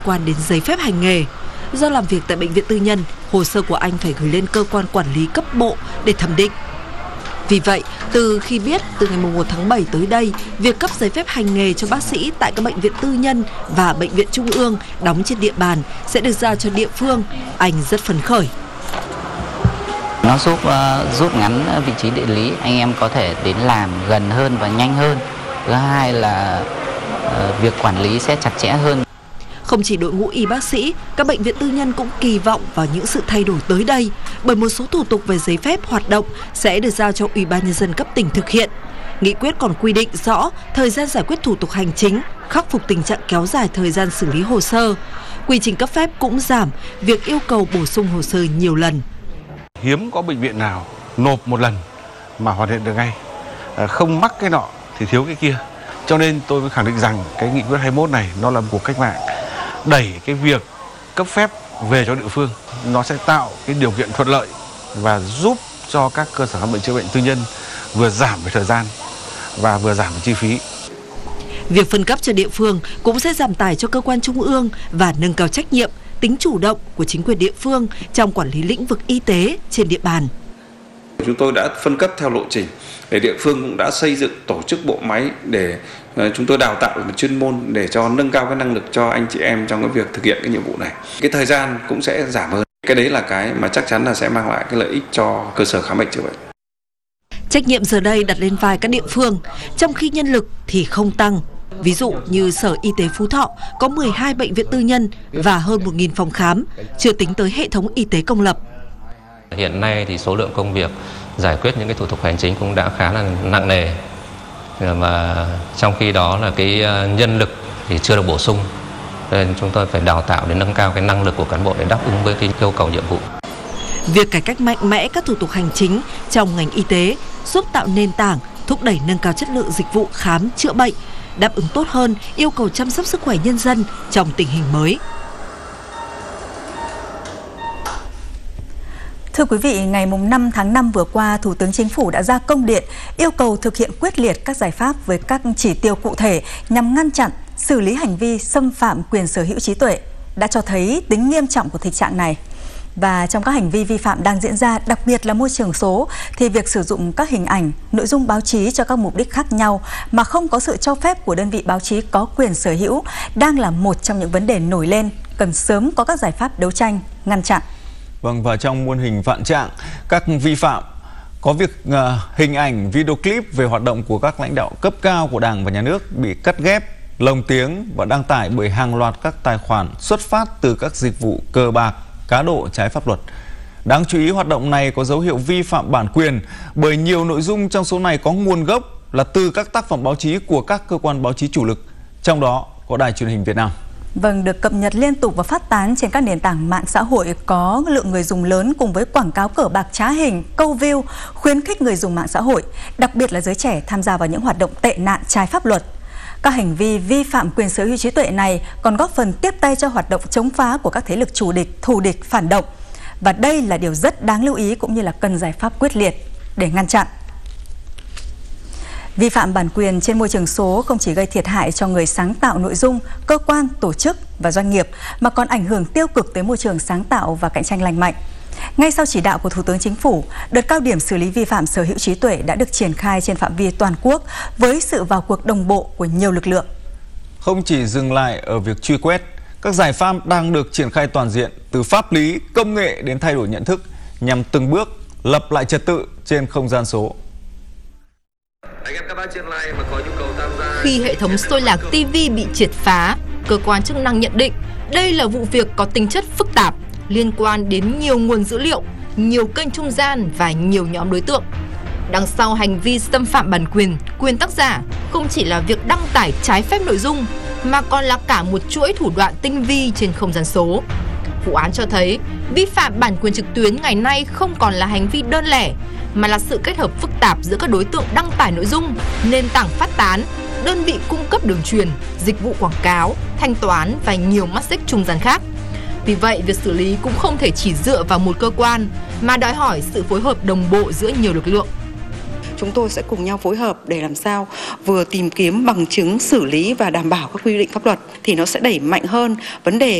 Quan đến giấy phép hành nghề. Do làm việc tại bệnh viện tư nhân, hồ sơ của anh phải gửi lên cơ quan quản lý cấp bộ để thẩm định. Vì vậy, từ khi biết từ ngày 1 tháng 7 tới đây, việc cấp giấy phép hành nghề cho bác sĩ tại các bệnh viện tư nhân và bệnh viện trung ương đóng trên địa bàn sẽ được giao cho địa phương, anh rất phấn khởi. Nó giúp rút ngắn vị trí địa lý, anh em có thể đến làm gần hơn và nhanh hơn. Thứ hai là việc quản lý sẽ chặt chẽ hơn. Không chỉ đội ngũ y bác sĩ, các bệnh viện tư nhân cũng kỳ vọng vào những sự thay đổi tới đây, bởi một số thủ tục về giấy phép hoạt động sẽ được giao cho Ủy ban Nhân dân cấp tỉnh thực hiện. Nghị quyết còn quy định rõ thời gian giải quyết thủ tục hành chính, khắc phục tình trạng kéo dài thời gian xử lý hồ sơ. Quy trình cấp phép cũng giảm việc yêu cầu bổ sung hồ sơ nhiều lần. Hiếm có bệnh viện nào nộp một lần mà hoàn thiện được ngay, không mắc cái nọ thì thiếu cái kia. Cho nên tôi mới khẳng định rằng cái nghị quyết 21 này nó là một cuộc cách mạng, đẩy cái việc cấp phép về cho địa phương. Nó sẽ tạo cái điều kiện thuận lợi và giúp cho các cơ sở khám bệnh chữa bệnh tư nhân vừa giảm về thời gian và vừa giảm về chi phí. Việc phân cấp cho địa phương cũng sẽ giảm tải cho cơ quan trung ương và nâng cao trách nhiệm, tính chủ động của chính quyền địa phương trong quản lý lĩnh vực y tế trên địa bàn. Chúng tôi đã phân cấp theo lộ trình, để địa phương cũng đã xây dựng tổ chức bộ máy để chúng tôi đào tạo một chuyên môn để cho nâng cao cái năng lực cho anh chị em trong cái việc thực hiện cái nhiệm vụ này. Cái thời gian cũng sẽ giảm hơn. Cái đấy là cái mà chắc chắn là sẽ mang lại cái lợi ích cho cơ sở khám bệnh chữa bệnh. Trách nhiệm giờ đây đặt lên vai các địa phương, trong khi nhân lực thì không tăng. Ví dụ như Sở Y tế Phú Thọ có 12 bệnh viện tư nhân và hơn 1.000 phòng khám, chưa tính tới hệ thống y tế công lập. Hiện nay thì số lượng công việc giải quyết những cái thủ tục hành chính cũng đã khá là nặng nề, mà trong khi đó là cái nhân lực thì chưa được bổ sung, nên chúng tôi phải đào tạo để nâng cao cái năng lực của cán bộ để đáp ứng với cái yêu cầu nhiệm vụ. Việc cải cách mạnh mẽ các thủ tục hành chính trong ngành y tế giúp tạo nền tảng, thúc đẩy nâng cao chất lượng dịch vụ khám chữa bệnh, đáp ứng tốt hơn yêu cầu chăm sóc sức khỏe nhân dân trong tình hình mới. Thưa quý vị, ngày 5 tháng 5 vừa qua, Thủ tướng Chính phủ đã ra công điện yêu cầu thực hiện quyết liệt các giải pháp với các chỉ tiêu cụ thể nhằm ngăn chặn, xử lý hành vi xâm phạm quyền sở hữu trí tuệ, đã cho thấy tính nghiêm trọng của thực trạng này. Và trong các hành vi vi phạm đang diễn ra, đặc biệt là môi trường số, thì việc sử dụng các hình ảnh, nội dung báo chí cho các mục đích khác nhau mà không có sự cho phép của đơn vị báo chí có quyền sở hữu đang là một trong những vấn đề nổi lên, cần sớm có các giải pháp đấu tranh, ngăn chặn. Vâng, và trong muôn hình vạn trạng, các vi phạm có việc hình ảnh, video clip về hoạt động của các lãnh đạo cấp cao của Đảng và Nhà nước bị cắt ghép, lồng tiếng và đăng tải bởi hàng loạt các tài khoản xuất phát từ các dịch vụ cờ bạc, cá độ trái pháp luật. Đáng chú ý, hoạt động này có dấu hiệu vi phạm bản quyền bởi nhiều nội dung trong số này có nguồn gốc là từ các tác phẩm báo chí của các cơ quan báo chí chủ lực, trong đó có Đài Truyền hình Việt Nam. Vâng, được cập nhật liên tục và phát tán trên các nền tảng mạng xã hội, có lượng người dùng lớn cùng với quảng cáo cờ bạc trá hình, câu view, khuyến khích người dùng mạng xã hội, đặc biệt là giới trẻ tham gia vào những hoạt động tệ nạn trái pháp luật. Các hành vi vi phạm quyền sở hữu trí tuệ này còn góp phần tiếp tay cho hoạt động chống phá của các thế lực thù địch, phản động. Và đây là điều rất đáng lưu ý cũng như là cần giải pháp quyết liệt để ngăn chặn. Vi phạm bản quyền trên môi trường số không chỉ gây thiệt hại cho người sáng tạo nội dung, cơ quan, tổ chức và doanh nghiệp, mà còn ảnh hưởng tiêu cực tới môi trường sáng tạo và cạnh tranh lành mạnh. Ngay sau chỉ đạo của Thủ tướng Chính phủ, đợt cao điểm xử lý vi phạm sở hữu trí tuệ đã được triển khai trên phạm vi toàn quốc với sự vào cuộc đồng bộ của nhiều lực lượng. Không chỉ dừng lại ở việc truy quét, các giải pháp đang được triển khai toàn diện từ pháp lý, công nghệ đến thay đổi nhận thức nhằm từng bước lập lại trật tự trên không gian số. Khi hệ thống xôi lạc TV bị triệt phá, cơ quan chức năng nhận định đây là vụ việc có tính chất phức tạp, liên quan đến nhiều nguồn dữ liệu, nhiều kênh trung gian và nhiều nhóm đối tượng. Đằng sau hành vi xâm phạm bản quyền, quyền tác giả không chỉ là việc đăng tải trái phép nội dung, mà còn là cả một chuỗi thủ đoạn tinh vi trên không gian số. Vụ án cho thấy, vi phạm bản quyền trực tuyến ngày nay không còn là hành vi đơn lẻ, mà là sự kết hợp phức tạp giữa các đối tượng đăng tải nội dung, nền tảng phát tán, đơn vị cung cấp đường truyền, dịch vụ quảng cáo, thanh toán và nhiều mắt xích trung gian khác. Vì vậy, việc xử lý cũng không thể chỉ dựa vào một cơ quan, mà đòi hỏi sự phối hợp đồng bộ giữa nhiều lực lượng. chúng tôi sẽ cùng nhau phối hợp để làm sao vừa tìm kiếm bằng chứng, xử lý và đảm bảo các quy định pháp luật, thì nó sẽ đẩy mạnh hơn vấn đề